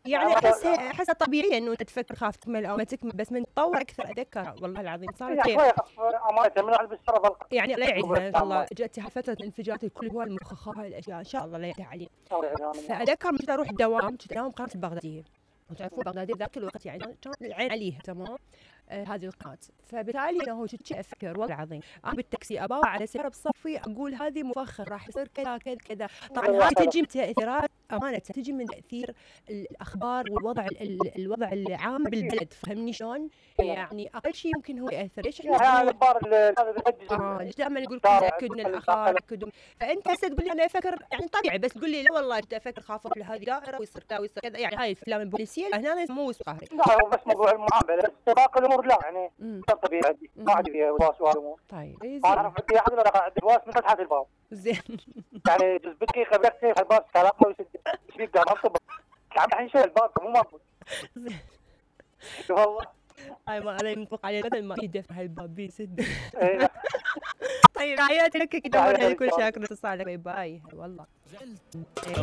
يعني احسها طبيعيه انه انت تفكر خاف تكمل او ما تكمل، بس من تطور اكثر اتذكر والله العظيم صارت شوي اخف امانه من على الشرف يعني لا يعيدها ان شاء الله. جاتها فتره الانفجارات الكل هو المخ هاي الاشياء ان شاء الله لا يعيدها عليه. فاتذكر كنت اروح الدوام، كنت انام قناه البغداديه، وتعرفون البغداديه ذاك الوقت يعني كانت العين عليها تمام. هذه القناة، فبالتالي أنا هو شو أفكر والله العظيم أنا بالتاكسي أباوع على سيارة بصفي أقول هذه مفخر راح يصير كذا كذا كذا. طبعا هذه تجي من تأثيرات أمانة، تجي من تأثير الأخبار والوضع الوضع العام بالبلد، فهمني شلون؟ يعني أقل شيء يمكن هو يأثر. ليش إحنا الأخبار ليش دائما نقول تأكد من الأخبار تأكد. فأنت هسه تقول لي أنا أفكر يعني طبيعي، بس تقول لي لا والله كنت أفكر خاف أروح لهذه دائرة ويصير كذا ويصير كذا، يعني هاي الأفلام البوليسية هنا مو قهري. لا هو بس موضوع المعاملة، بس باقي الأمور لا يعني طبيعي عندي ما عندي فيها وسواس وهالأمور. طيب أنا أعرف عندي أحد ولا عندي وسواس من فتحة الباب. زين. يعني جزء بدقي خبرت كيف الباب كلامه ويسد شبيك ده منطب. عم الحين شيء الباب مو مربوط. والله. هاي ما علي نطبق عليه بدل ما يدفع الباب بيسد. طيب حياتي لك كده، كل شاكر اتصالك. باي والله.